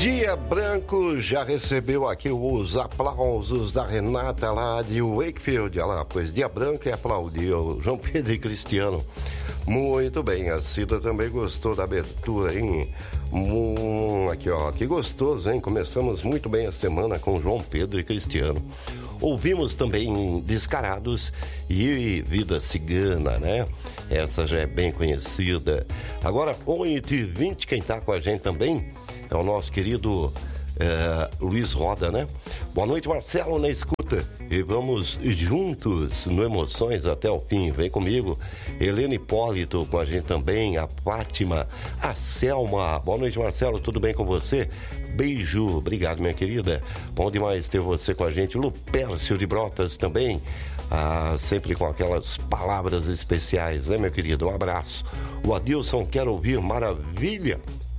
Dia Branco já recebeu aqui os aplausos da Renata lá de Wakefield. Olha lá, pois Dia Branco é aplaudir o João Pedro e Cristiano. Muito bem, a Cida também gostou da abertura, hein? Aqui, ó, que gostoso, hein? Começamos muito bem a semana com João Pedro e Cristiano. Ouvimos também Descarados e Vida Cigana, né? Essa já é bem conhecida. Agora, 8h20, quem tá com a gente também é o nosso querido Luiz Roda, né? Boa noite, Marcelo, na escuta. E vamos juntos no Emoções até o fim. Vem comigo. Helena Hipólito com a gente também. A Fátima, a Selma. Boa noite, Marcelo. Tudo bem com você? Beijo. Obrigado, minha querida. Bom demais ter você com a gente. Lupércio de Brotas também. Sempre com aquelas palavras especiais, né, meu querido? Um abraço. O Adilson quer ouvir Maravilha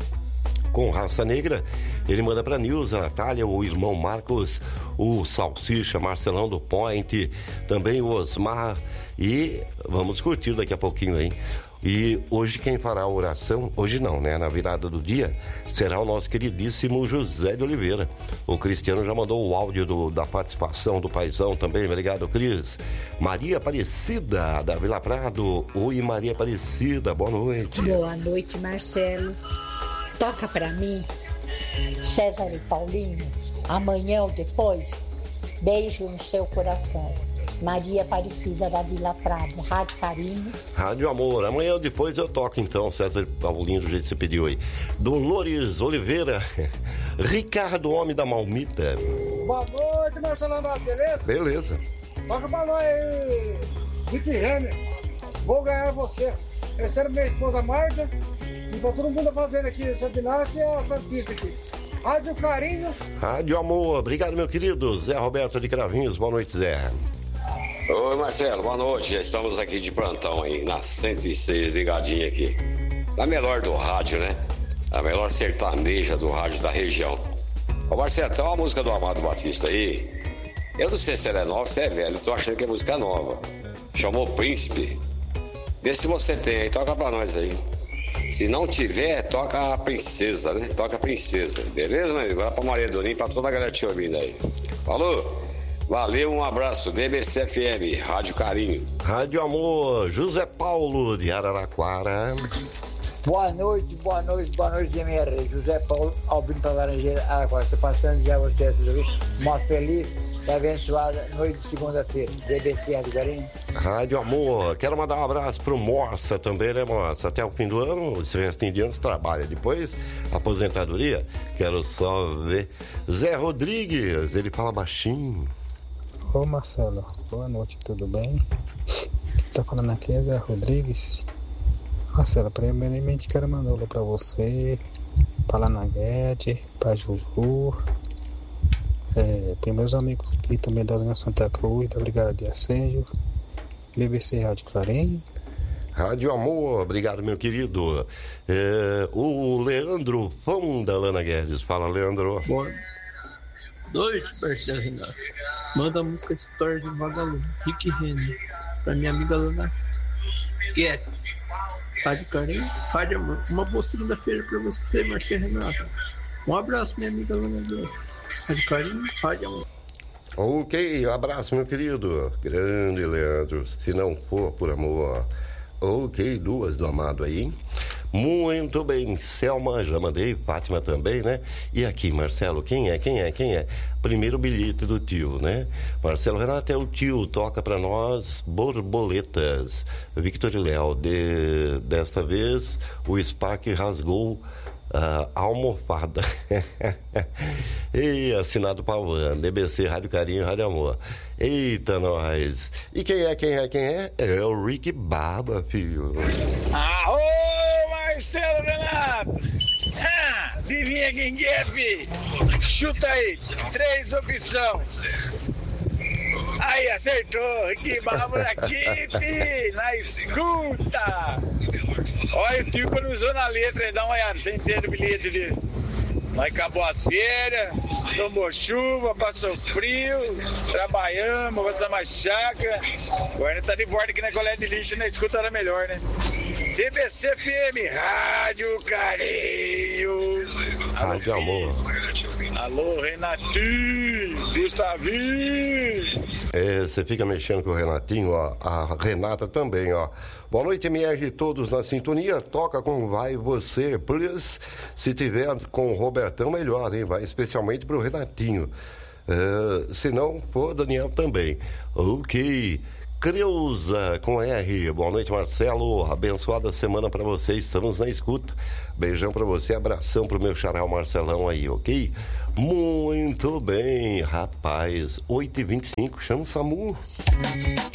com Raça Negra. Ele manda pra Nilza, Natália, o irmão Marcos, o Salsicha, Marcelão do Point, também o Osmar, e vamos curtir daqui a pouquinho, hein? E hoje quem fará a oração, hoje não, né? Na virada do dia, será o nosso queridíssimo José de Oliveira. O Cristiano já mandou o áudio da participação do paizão também, obrigado, Cris. Maria Aparecida, da Vila Prado. Oi, Maria Aparecida, boa noite. Boa noite, Marcelo. Toca pra mim, César e Paulinho, amanhã ou depois, beijo no seu coração. Maria Aparecida da Vila Prado, Rádio Carinho. Rádio Amor, amanhã ou depois eu toco então, César e Paulinho, do jeito que você pediu aí. Dolores Oliveira, Ricardo, homem da Malmita. Boa noite, Marcelo Andrade, beleza? Beleza. Toca pra nós aí, Rick Renner, vou ganhar você. Terceiro minha esposa Marta. E pra todo mundo fazendo aqui, Santa Inácia e a Santista aqui. Rádio Carinho. Rádio Amor, obrigado, meu querido. Zé Roberto de Cravinhos, boa noite, Zé. Oi, Marcelo, boa noite. Já estamos aqui de plantão aí, na 106, ligadinha aqui. A melhor do rádio, né? A melhor sertaneja do rádio da região. Ô, Marcelo, tem uma música do Amado Batista aí. Eu não sei se ela é nova, se é velha. Eu tô achando que é música nova. Chamou Príncipe. Vê se você tem aí, toca pra nós aí. Se não tiver, toca a princesa, né? Toca a princesa, beleza, meu amigo? Agora pra Maria Doninho, pra toda a galera te ouvindo aí. Falou? Valeu, um abraço. DBC FM, Rádio Carinho. Rádio Amor, José Paulo de Araraquara. Boa noite, GMR. José Paulo, Albino para Laranjeira, Araraquara. Estou passando já você, tudo bem? Uma feliz e abençoada noite de segunda-feira. DBC Rádio Carinho. Rádio Amor, quero mandar um abraço pro Moça também, né, Moça? Até o fim do ano, esse restinho de anos trabalha. Depois, aposentadoria, quero só ver. Zé Rodrigues, ele fala baixinho. Ô Marcelo, boa noite, tudo bem? Quem tá falando aqui é Zé Rodrigues. Marcelo, primeiramente quero mandar um alô pra você, pra Lana Guedes, pra Juju, para meus amigos aqui também da Dona Santa Cruz, da Brigada de Acêndio, BBC Rádio Carinho. Rádio Amor, obrigado, meu querido. O Leandro Fão da Lana Guedes. Fala, Leandro. Boa noite, Marcelo Renato. Manda a música História de Vagalume, Rick Renner, pra minha amiga Lana Guedes. Rádio Carinho, Rádio Amor. Uma boa segunda-feira pra você, Marcelo Renato. Um abraço, minha amiga Lana Guedes. Rádio Carinho, Rádio Amor. Ok, um abraço, meu querido. Grande Leandro, se não for por amor. Ok, duas do amado aí, hein? Muito bem, Selma, já mandei, Fátima também, né? E aqui, Marcelo, quem é? Primeiro bilhete do tio, né? Marcelo Renato é o tio, toca pra nós Borboletas. Victor e Léo, desta vez o SPAC rasgou a almofada. E assinado Paulan, DBC, Rádio Carinho, Rádio Amor. Eita, nós. E quem é? É o Rick Barba, filho. Arô, Marcelo Renato. Vivinha quem quer, filho. Chuta aí, 3 opções. Aí, acertou. Rick Barba aqui, filho. Na escuta. Olha, o tio quando usou na letra, dá uma olhada, você entende o bilhete dele. Mas acabou as férias, tomou chuva, passou frio, trabalhamos, passamos mais chácara. Agora tá de volta aqui na coleta de lixo, na escuta era melhor, né? CBC FM, Rádio Carinho. Rádio Amor. Alô, Renatinho, Gustavinho. Você fica mexendo com o Renatinho, ó. A Renata também, ó. Boa noite, MR, todos na sintonia. Toca com Vai Você, please. Se tiver com o Robertão, melhor, hein? Vai especialmente pro Renatinho. Se não for, Daniel também. Ok. Creuza com R. Boa noite, Marcelo. Abençoada semana pra você. Estamos na escuta. Beijão pra você. Abração pro meu xará Marcelão aí, ok? Muito bem, rapaz. 8h25. Chama o SAMU.